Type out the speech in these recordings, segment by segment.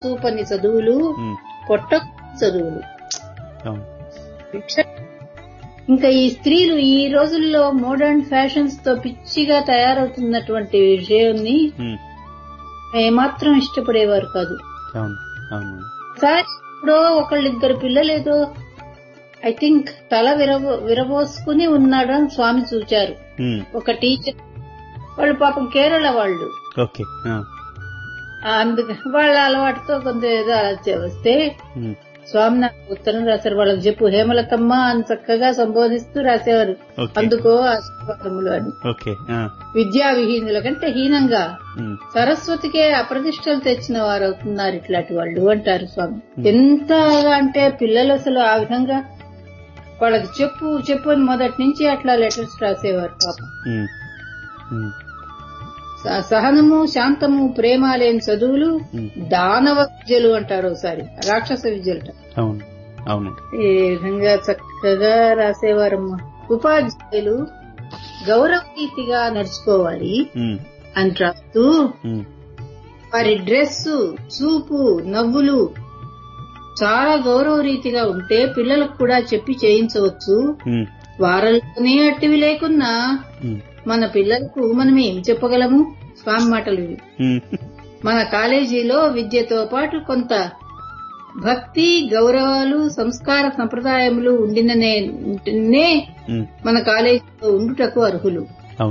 పని చదువులు, పొట్ట చదువులు. ఇంకా ఈ స్త్రీలు ఈ రోజుల్లో మోడర్న్ ఫ్యాషన్స్ తో పిచ్చిగా తయారవుతున్నటువంటి విషయాన్ని ఏమాత్రం ఇష్టపడేవారు కాదు. ఇప్పుడు ఒకళ్ళిద్దరు పిల్లలేదో ఐ థింక్ తల విరబోసుకుని ఉన్నాడని స్వామి చూచారు. ఒక టీచర్ వాళ్ళు పాపం కేరళ వాళ్ళు, అందుకని వాళ్ళ అలవాటుతో కొంత ఏదో అలా వస్తే స్వామి నాకు ఉత్తరం రాశారు. వాళ్ళకి చెప్పు హేమలతమ్మ అని చక్కగా సంబోధిస్తూ రాసేవారు, అందుకో ఆశీర్వాదములు అని. విద్యా విహీనుల కంటే హీనంగా సరస్వతికే అప్రతిష్టలు తెచ్చిన వారు అవుతున్నారు ఇట్లాంటి వాళ్ళు అంటారు స్వామి. ఎంతగా అంటే పిల్లలు అసలు ఆ విధంగా వాళ్ళకి చెప్పు అని మొదటి నుంచి అట్లా లెటర్స్ రాసేవారు పాపం. సహనము, శాంతము, ప్రేమ లేని చదువులు దానవ విద్యలు అంటారు, ఒకసారి రాక్షస విద్యలు. ఈ విధంగా చక్కగా రాసేవారమ్మా. ఉపాధ్యాయులు గౌరవరీతిగా నడుచుకోవాలి అని రాస్తూ వారి డ్రెస్సు, చూపు, నవ్వులు చాలా గౌరవ రీతిగా ఉంటే పిల్లలకు కూడా చెప్పి చేయించవచ్చు. వారంలోనే అట్టివి లేకున్నా మన పిల్లలకు మనం ఏం చెప్పగలము? స్వామి మాటలు ఇవి. మన కాలేజీలో విద్యతో పాటు కొంత భక్తి, గౌరవాలు, సంస్కార సంప్రదాయములు ఉండిననే మన కాలేజీలో ఉండుటకు అర్హులు.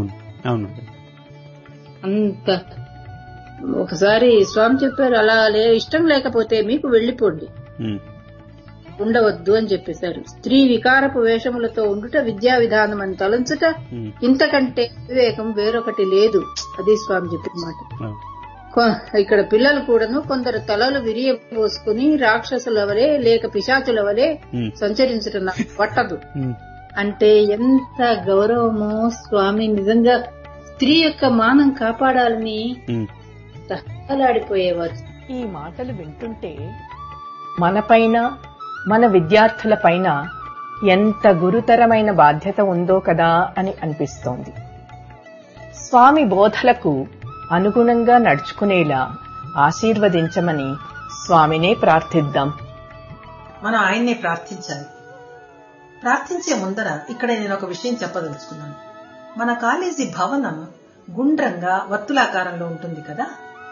అంత ఒకసారి స్వామి చెప్పారు, అలా ఇష్టం లేకపోతే మీకు వెళ్లిపోండి, ఉండవద్దు అని చెప్పేశారు. స్త్రీ వికారపు వేషములతో ఉండుట విద్యా విధానం అని తలంచుట ఇంతకంటే వివేకం వేరొకటి లేదు. అది స్వామి చెప్పిన మాట. ఇక్కడ పిల్లలు కూడాను కొందరు తలలు విరియబోసుకుని రాక్షసుల వలె లేక పిశాచుల వలె సంచరించడం నాకు పట్టదు అంటే ఎంత గౌరవమో స్వామి. నిజంగా స్త్రీ యొక్క మానం కాపాడాలని తహలాడిపోయేవారు. ఈ మాటలు వింటుంటే మనపైన, మన విద్యార్థులపైన ఎంత గురుతరమైన బాధ్యత ఉందో కదా అని అనిపిస్తోంది. స్వామి బోధలకు అనుగుణంగా నడుచుకునేలా ఆశీర్వదించమని స్వామినే ప్రార్థిద్దాం. మనం ఆయన్నే ప్రార్థించాలి. ప్రార్థించే ముందర ఇక్కడ నేను ఒక విషయం చెప్పదలుచుకున్నాను. మన కాలేజీ భవనం గుండ్రంగా వర్తులాకారంలో ఉంటుంది కదా.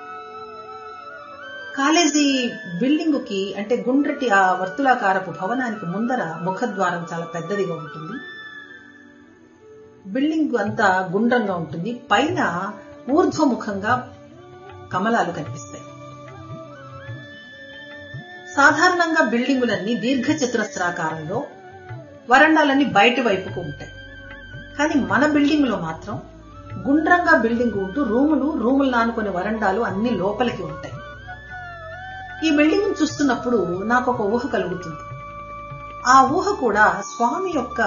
కాలేజీ బిల్డింగ్ కి అంటే గుండ్రటి ఆ వర్తులాకారపు భవనానికి ముందర ముఖద్వారం చాలా పెద్దదిగా ఉంటుంది. బిల్డింగ్ అంతా గుండ్రంగా ఉంటుంది. పైన ఊర్ధ్వముఖంగా కమలాలు కనిపిస్తాయి. సాధారణంగా బిల్డింగులన్నీ దీర్ఘ చతురస్రాకారంలో, వరండాలన్నీ బయటి వైపుకు ఉంటాయి. కానీ మన బిల్డింగ్ లో మాత్రం గుండ్రంగా బిల్డింగ్ ఉంటూ రూములు నానుకునే వరండాలు అన్ని లోపలికి ఉంటాయి. ఈ బిల్డింగ్ చూస్తున్నప్పుడు నాకు ఒక ఊహ కలుగుతుంది. ఆ ఊహ కూడా స్వామి యొక్క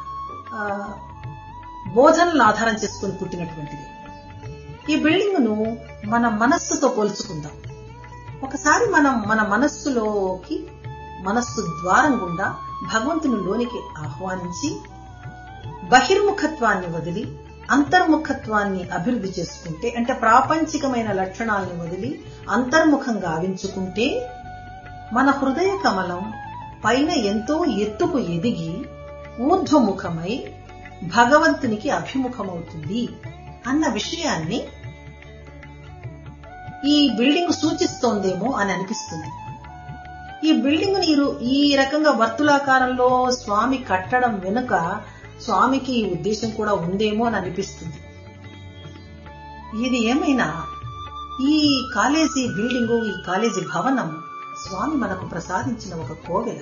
బోధనలను ఆధారం చేసుకుని పుట్టినటువంటిది. ఈ బిల్డింగ్ ను మన మనస్సుతో పోల్చుకుందాం. ఒకసారి మనం మన మనస్సు ద్వారం గుండా భగవంతుని లోనికి ఆహ్వానించి బహిర్ముఖత్వాన్ని వదిలి అంతర్ముఖత్వాన్ని అభివృద్ధి చేసుకుంటే, అంటే ప్రాపంచికమైన లక్షణాలను వదిలి అంతర్ముఖంగా ఆవించుకుంటే మన హృదయ కమలం పైన ఎంతో ఎత్తుకు ఎదిగి ఊర్ధ్వముఖమై భగవంతునికి అభిముఖమవుతుంది అన్న విషయాన్ని ఈ బిల్డింగ్ సూచిస్తోందేమో అని అనిపిస్తుంది. ఈ బిల్డింగ్ నీరు ఈ రకంగా వర్తులాకారంలో స్వామి కట్టడం వెనుక స్వామికి ఈ ఉద్దేశం కూడా ఉందేమో అని అనిపిస్తుంది. ఇది ఏమైనా ఈ కాలేజీ బిల్డింగు, ఈ కాలేజీ భవనం స్వామి మనకు ప్రసాదించిన ఒక కోవెల.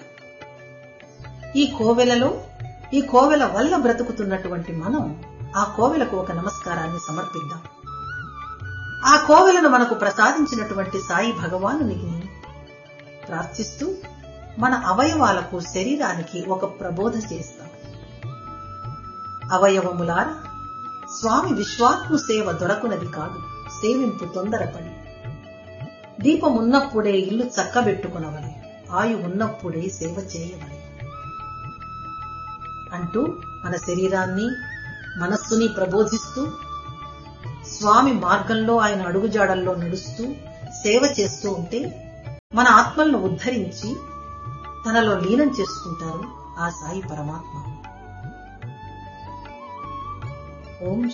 ఈ కోవెల వల్ల బ్రతుకుతున్నటువంటి మనం ఆ కోవెలకు ఒక నమస్కారాన్ని సమర్పిద్దాం. ఆ కోవెలను మనకు ప్రసాదించినటువంటి సాయి భగవానునికి ప్రార్థిస్తూ మన అవయవాలకు, శరీరానికి ఒక ప్రబోధ చేస్తాం. అవయవములారా, స్వామి విశ్వాత్మ సేవ దొరకునది కాదు, సేవింపు తొందరపడి. దీపం ఉన్నప్పుడే ఇల్లు చక్కబెట్టుకునవలే, ఆయు ఉన్నప్పుడే సేవ చేయవలే అంటూ మన శరీరాన్ని, మనస్సుని ప్రబోధిస్తూ స్వామి మార్గంలో, ఆయన అడుగుజాడల్లో నడుస్తూ సేవ చేస్తూ ఉంటే మన ఆత్మలను ఉద్ధరించి తనలో లీనం చేసుకుంటారు ఆ సాయి పరమాత్మ. ఓం